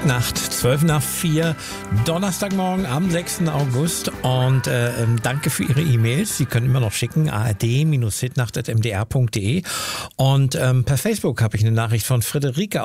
Hitnacht, 4:12, Donnerstagmorgen am 6. August und danke für Ihre E-Mails. Sie können immer noch schicken, ard-hitnacht@mdr.de und per Facebook habe ich eine Nachricht von Friederike